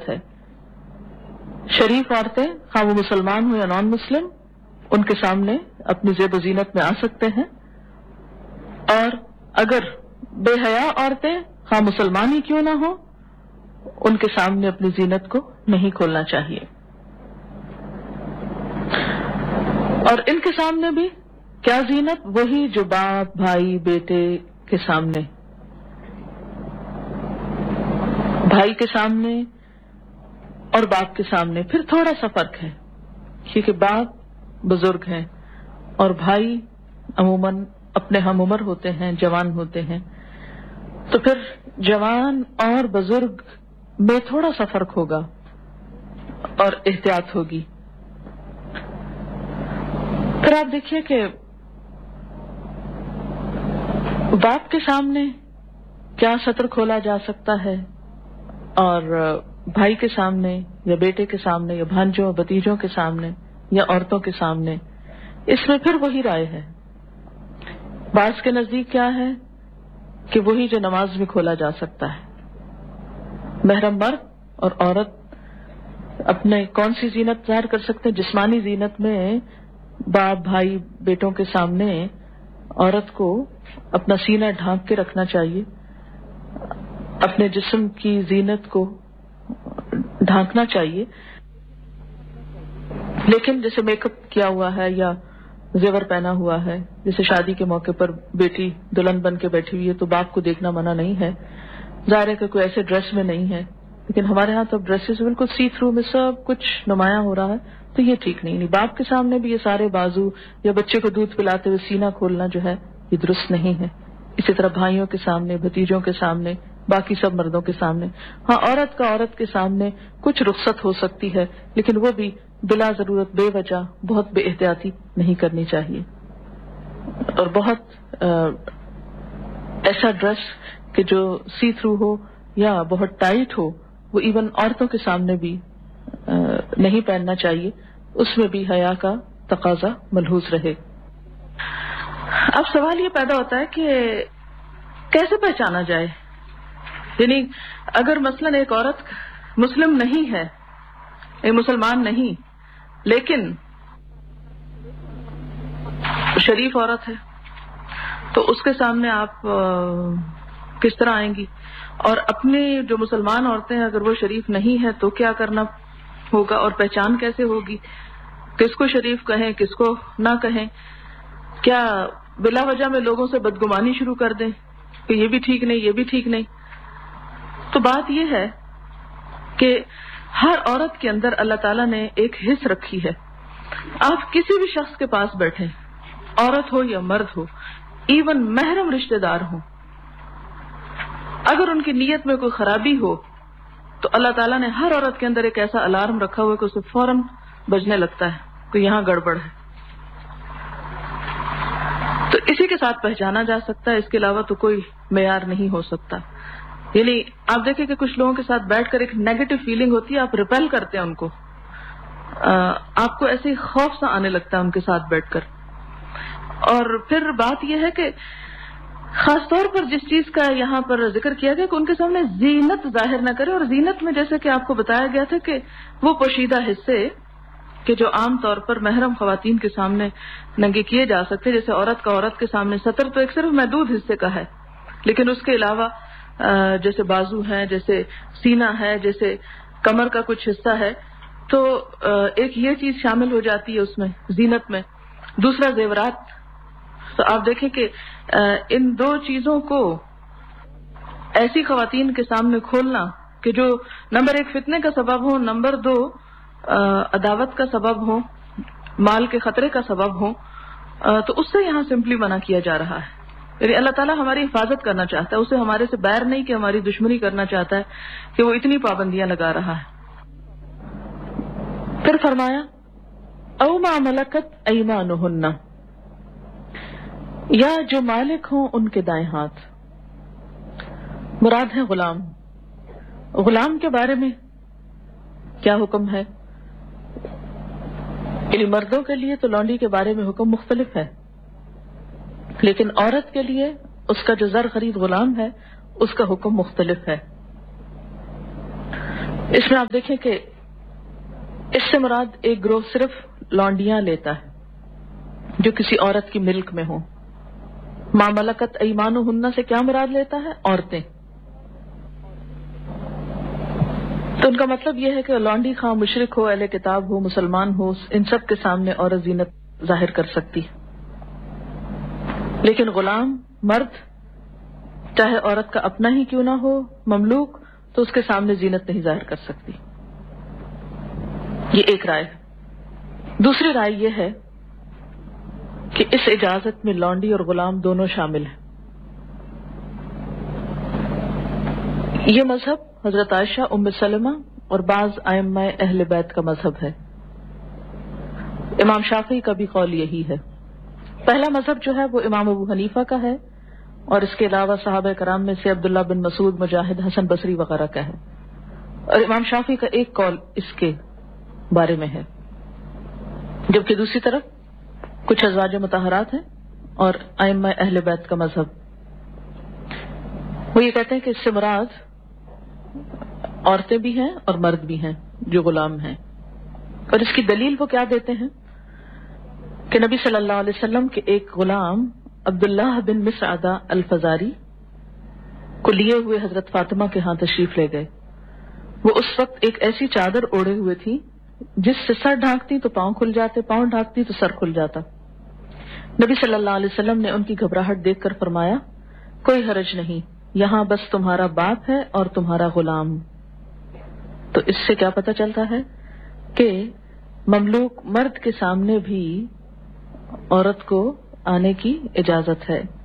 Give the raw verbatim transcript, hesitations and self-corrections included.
ہے. شریف عورتیں خواہ وہ مسلمان ہو یا نان مسلم ان کے سامنے اپنی زیب و زینت میں آ سکتے ہیں، اور اگر بے حیا عورتیں خواہ مسلمان ہی کیوں نہ ہو ان کے سامنے اپنی زینت کو نہیں کھولنا چاہیے. اور ان کے سامنے بھی کیا زینت؟ وہی جو باپ بھائی بیٹے کے سامنے، بھائی کے سامنے اور باپ کے سامنے پھر تھوڑا سا فرق ہے، کیونکہ باپ بزرگ ہیں اور بھائی عموماً اپنے ہم عمر ہوتے ہیں، جوان ہوتے ہیں، تو پھر جوان اور بزرگ میں تھوڑا سا فرق ہوگا اور احتیاط ہوگی. پھر آپ دیکھیے کہ باپ کے سامنے کیا سطر کھولا جا سکتا ہے اور بھائی کے سامنے یا بیٹے کے سامنے یا بھانجوں بھتیجوں کے سامنے یا عورتوں کے سامنے، اس میں پھر وہی رائے ہے. بعض کے نزدیک کیا ہے کہ وہی جو نماز میں کھولا جا سکتا ہے. محرم مرد اور عورت اپنے کون سی زینت ظاہر کر سکتے ہیں؟ جسمانی زینت میں باپ بھائی بیٹوں کے سامنے عورت کو اپنا سینہ ڈھانپ کے رکھنا چاہیے، اپنے جسم کی زینت کو ڈھانکنا چاہیے. لیکن جیسے میک اپ کیا ہوا ہے یا زیور پہنا ہوا ہے، جیسے شادی کے موقع پر بیٹی دلہن بن کے بیٹھی ہوئی ہے تو باپ کو دیکھنا منع نہیں ہے. ظاہر ہے کہ کوئی ایسے ڈریس میں نہیں ہے، لیکن ہمارے ہاں تو ڈریسز بالکل سی تھرو میں سب کچھ نمایاں ہو رہا ہے، تو یہ ٹھیک نہیں. نہیں، باپ کے سامنے بھی یہ سارے بازو یا بچے کو دودھ پلاتے ہوئے سینہ کھولنا جو ہے یہ درست نہیں ہے. اسی طرح بھائیوں کے سامنے، بھتیجوں کے سامنے، باقی سب مردوں کے سامنے. ہاں، عورت کا عورت کے سامنے کچھ رخصت ہو سکتی ہے، لیکن وہ بھی بلا ضرورت بے وجہ بہت بے احتیاطی نہیں کرنی چاہیے. اور بہت ایسا ڈریس کہ جو سی تھرو ہو یا بہت ٹائٹ ہو وہ ایون عورتوں کے سامنے بھی نہیں پہننا چاہیے، اس میں بھی حیا کا تقاضا ملحوظ رہے. اب سوال یہ پیدا ہوتا ہے کہ کیسے پہچانا جائے؟ یعنی اگر مثلاً ایک عورت مسلم نہیں ہے، ایک مسلمان نہیں، لیکن شریف عورت ہے، تو اس کے سامنے آپ کس طرح آئیں گی؟ اور اپنی جو مسلمان عورتیں ہیں اگر وہ شریف نہیں ہے تو کیا کرنا ہوگا، اور پہچان کیسے ہوگی؟ کس کو شریف کہیں، کس کو نہ کہیں؟ کیا بلا وجہ میں لوگوں سے بدگمانی شروع کر دیں کہ یہ بھی ٹھیک نہیں، یہ بھی ٹھیک نہیں؟ تو بات یہ ہے کہ ہر عورت کے اندر اللہ تعالیٰ نے ایک حص رکھی ہے. آپ کسی بھی شخص کے پاس بیٹھیں، عورت ہو یا مرد ہو، ایون محرم رشتہ دار ہو، اگر ان کی نیت میں کوئی خرابی ہو تو اللہ تعالیٰ نے ہر عورت کے اندر ایک ایسا الارم رکھا ہوا ہے کہ اسے فوراً بجنے لگتا ہے کہ یہاں گڑبڑ ہے. تو اسی کے ساتھ پہچانا جا سکتا ہے، اس کے علاوہ تو کوئی معیار نہیں ہو سکتا. یعنی آپ دیکھیں کہ کچھ لوگوں کے ساتھ بیٹھ کر ایک نیگیٹو فیلنگ ہوتی ہے، آپ ریپیل کرتے ہیں ان کو، آپ کو ایسے خوف سا آنے لگتا ہے ان کے ساتھ بیٹھ کر. اور پھر بات یہ ہے کہ خاص طور پر جس چیز کا یہاں پر ذکر کیا گیا کہ ان کے سامنے زینت ظاہر نہ کرے، اور زینت میں جیسے کہ آپ کو بتایا گیا تھا کہ وہ پوشیدہ حصے کہ جو عام طور پر محرم خواتین کے سامنے ننگے کیے جا سکتے، جیسے عورت کا عورت کے سامنے سطر تو ایک صرف محدود حصے کا ہے، لیکن اس کے علاوہ جیسے بازو ہے، جیسے سینہ ہے، جیسے کمر کا کچھ حصہ ہے، تو ایک یہ چیز شامل ہو جاتی ہے اس میں زینت میں. دوسرا زیورات. تو آپ دیکھیں کہ ان دو چیزوں کو ایسی خواتین کے سامنے کھولنا کہ جو نمبر ایک فتنے کا سبب ہو، نمبر دو عداوت کا سبب ہو، مال کے خطرے کا سبب ہو، تو اس سے یہاں سمپلی منع کیا جا رہا ہے. یعنی اللہ تعالیٰ ہماری حفاظت کرنا چاہتا ہے، اسے ہمارے سے بیر نہیں کہ ہماری دشمنی کرنا چاہتا ہے کہ وہ اتنی پابندیاں لگا رہا ہے. پھر فرمایا او ما ملکت ایمانہن، یا جو مالک ہوں ان کے دائیں ہاتھ. مراد ہے غلام. غلام کے بارے میں کیا حکم ہے؟ یعنی مردوں کے لیے تو لونڈی کے بارے میں حکم مختلف ہے، لیکن عورت کے لیے اس کا جو زر خرید غلام ہے اس کا حکم مختلف ہے. اس میں آپ دیکھیں کہ اس سے مراد ایک گروہ صرف لونڈیاں لیتا ہے جو کسی عورت کی ملک میں ہوں. ما ملکت ایمانہن سے کیا مراد لیتا ہے؟ عورتیں. تو ان کا مطلب یہ ہے کہ لونڈی خواہ مشرک ہو، اہل کتاب ہو، مسلمان ہو، ان سب کے سامنے عورت زینت ظاہر کر سکتی ہے، لیکن غلام مرد چاہے عورت کا اپنا ہی کیوں نہ ہو، مملوک، تو اس کے سامنے زینت نہیں ظاہر کر سکتی. یہ ایک رائے ہے. دوسری رائے یہ ہے کہ اس اجازت میں لونڈی اور غلام دونوں شامل ہیں. یہ مذہب حضرت عائشہ، ام سلمہ اور بعض ائمہ اہل بیت کا مذہب ہے. امام شافعی کا بھی قول یہی ہے. پہلا مذہب جو ہے وہ امام ابو حنیفہ کا ہے، اور اس کے علاوہ صحابہ کرام میں سے عبداللہ بن مسعود، مجاہد، حسن بصری وغیرہ کا ہے. اور امام شافعی کا ایک قول اس کے بارے میں ہے، جبکہ دوسری طرف کچھ ازواج مطہرات ہیں اور ائمہ اہل بیت کا مذہب. وہ یہ کہتے ہیں کہ اس سے مراد عورتیں بھی ہیں اور مرد بھی ہیں جو غلام ہیں. اور اس کی دلیل وہ کیا دیتے ہیں کہ نبی صلی اللہ علیہ وسلم کے ایک غلام عبداللہ بن مسعدہ الفزاری کو لیے ہوئے حضرت فاطمہ کے ہاں تشریف لے گئے. وہ اس وقت ایک ایسی چادر اوڑھے ہوئے تھی جس سے سر ڈھانکتی تو پاؤں کھل جاتے، پاؤں ڈھانکتی تو سر کھل جاتا. نبی صلی اللہ علیہ وسلم نے ان کی گھبراہٹ دیکھ کر فرمایا، کوئی حرج نہیں، یہاں بس تمہارا باپ ہے اور تمہارا غلام. تو اس سے کیا پتہ چلتا ہے کہ مملوک مرد کے سامنے بھی عورت کو آنے کی اجازت ہے.